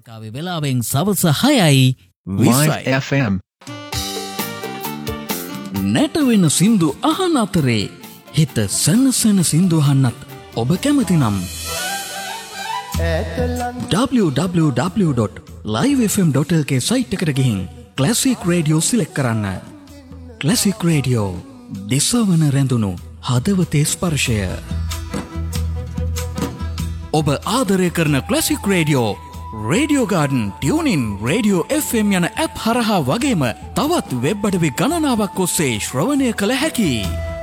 ලංකාවේ වෙලාවෙන් සවස 6යි 20යි FM නැටවෙන සින්දු අහන අතරේ හිත සනසන සින්දු අහන්නත් ඔබ කැමති නම් www.livefm.lk සයිට් එකට ගිහින් ක්ලාසික් රේඩියෝ සිලෙක්ට් කරන්න. ක්ලාසික් රේඩියෝ දිසවන රැඳුණු හදවතේ ස්පර්ශය. ඔබ ආදරය කරන classic radio radio garden tuning radio FM යන ඇප් හරහා වගේම තවත් වෙබ් අඩවි ගණනාවක් ඔස්සේ ශ්‍රවණය කළ හැකියි.